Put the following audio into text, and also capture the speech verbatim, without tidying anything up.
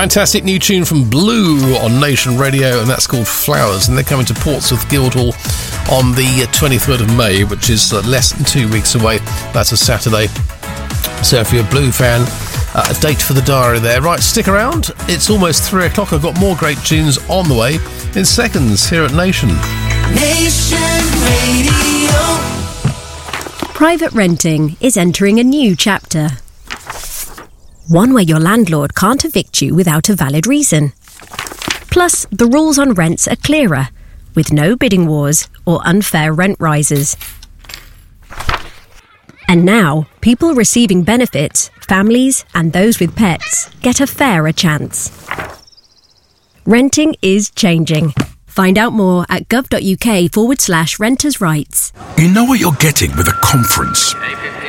Fantastic new tune from Blue on Nation Radio, and that's called Flowers, and they're coming to Portsmouth Guildhall on the twenty-third of May, which is uh, less than two weeks away. That's a Saturday. So if you're a Blue fan, uh, a date for the diary there. Right, stick around. It's almost three o'clock. I've got more great tunes on the way in seconds here at Nation. Nation Radio. Private renting is entering a new chapter. One where your landlord can't evict you without a valid reason. Plus, the rules on rents are clearer, with no bidding wars or unfair rent rises. And now, people receiving benefits, families and those with pets get a fairer chance. Renting is changing. Find out more at gov.uk forward slash renters' rights. You know what you're getting with a conference.